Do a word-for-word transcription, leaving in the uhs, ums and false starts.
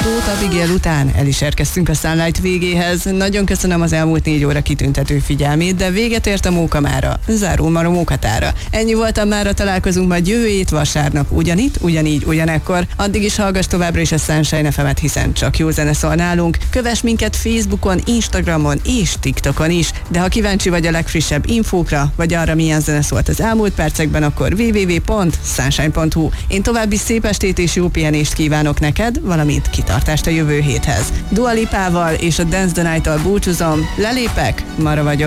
Tóth Abigail után el is érkeztünk a Sunlight végéhez. Nagyon köszönöm az elmúlt négy óra kitüntető figyelmét, de véget ért a mókamára. Zárul már a mókatára. Ennyi voltam mára, találkozunk majd jövő hét vasárnap. Ugyanitt, ugyanígy, ugyanekkor. Addig is hallgass továbbra is a Sunshine ef emet, hiszen csak jó zene szól nálunk. Kövess minket Facebookon, Instagramon és TikTokon is. De ha kíváncsi vagy a legfrissebb infókra, vagy arra, milyen zene szólt az elmúlt percekben, akkor double-u double-u double-u pont sunshine pont hu. Én további szép estét és jó pihenést kívánok neked, valamint kitartást a jövő héthez. Dua Lipával és a Dance the Night-tal búcsúzom, lelépek, Mara vagyok.